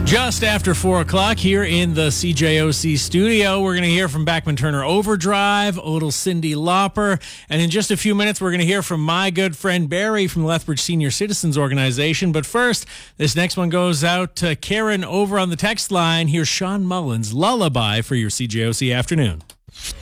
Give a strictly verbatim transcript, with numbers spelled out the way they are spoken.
Just after four o'clock here in the C J O C studio, we're going to hear from Bachman Turner Overdrive, a little Cyndi Lauper, and in just a few minutes, we're going to hear from my good friend Barry from the Lethbridge Senior Citizens Organization. But first, this next one goes out to Karen over on the text line. Here's Sean Mullins' Lullaby for your C J O C afternoon.